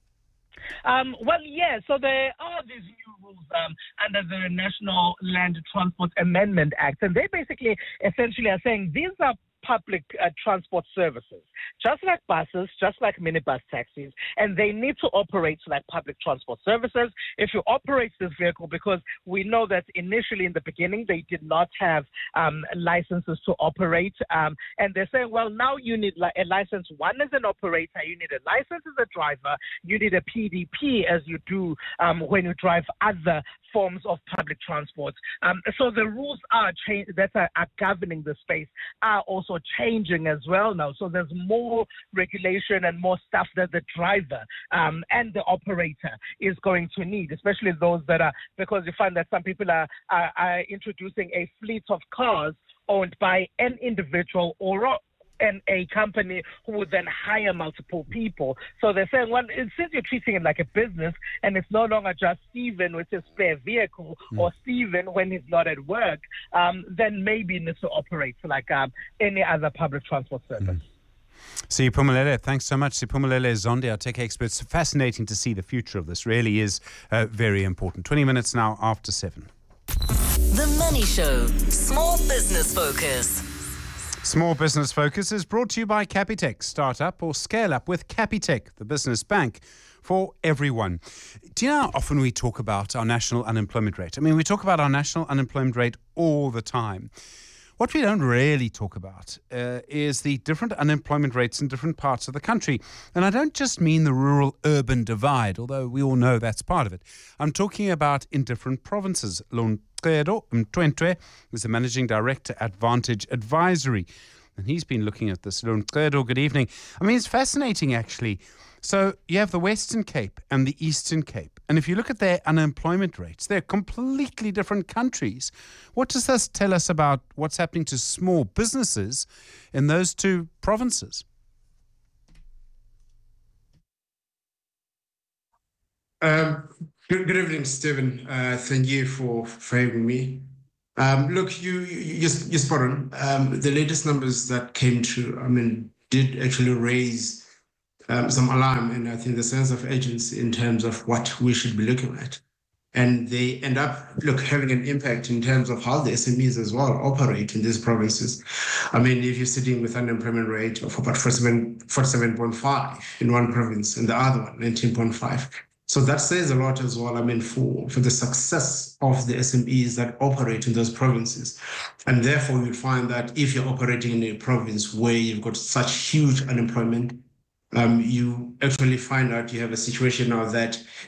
So there are these new rules under the National Land Transport Amendment Act, and they basically essentially are saying these are public transport services, just like buses, just like minibus taxis, and they need to operate like public transport services. If you operate this vehicle, because we know that initially in the beginning they did not have licenses to operate, and they're saying, well, now you need a license. One as an operator, you need a license as a driver, you need a PDP as you do when you drive other forms of public transport. So the rules that are governing the space are also changing as well now. So there's more regulation and more stuff that the driver and the operator is going to need, especially those that are, because you find that some people are introducing a fleet of cars owned by an individual or a company who would then hire multiple people. So they're saying, well, since you're treating it like a business and it's no longer just Stephen with his spare vehicle or Stephen when he's not at work, then maybe it needs to operate like any other public transport service. Siphumelele, thanks so much. Siphumelele Zondi, our tech expert. It's fascinating to see the future of this. Really is very important. 20 minutes now after 7. The Money Show. Small Business Focus. Small Business Focus is brought to you by Capitec. Start up or scale up with Capitec, the business bank for everyone. Do you know how often we talk about our national unemployment rate? I mean, we talk about our national unemployment rate all the time. What we don't really talk about is the different unemployment rates in different parts of the country. And I don't just mean the rural-urban divide, although we all know that's part of it. I'm talking about in different provinces. Lonqedo Mtwentwe is the Managing Director at Vantage Advisory. And he's been looking at this. Lonqedo, good evening. I mean, it's fascinating, actually. So you have the Western Cape and the Eastern Cape. And if you look at their unemployment rates, they're completely different countries. What does this tell us about what's happening to small businesses in those two provinces? Good evening, Stephen. Thank you for having me. Look, you're spot on. The latest numbers that came through, did actually raise some alarm and I think the sense of urgency in terms of what we should be looking at. And they end up, having an impact in terms of how the SMEs as well operate in these provinces. If you're sitting with an unemployment rate of about 47.5 in one province and the other one, 19.5. So that says a lot as well, for the success of the SMEs that operate in those provinces. And therefore, you'll find that if you're operating in a province where you've got such huge unemployment, you actually find out you have a situation now that